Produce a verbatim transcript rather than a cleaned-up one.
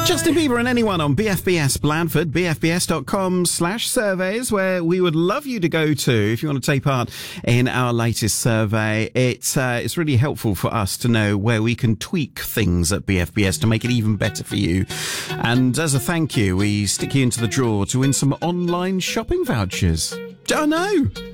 Justin Bieber and anyone on B F B S Blandford, b f b s dot com slash surveys, where we would love you to go to if you want to take part in our latest survey. It's, uh, it's really helpful for us to know where we can tweak things at B F B S to make it even better for you. And as a thank you, we stick you into the draw to win some online shopping vouchers. I know.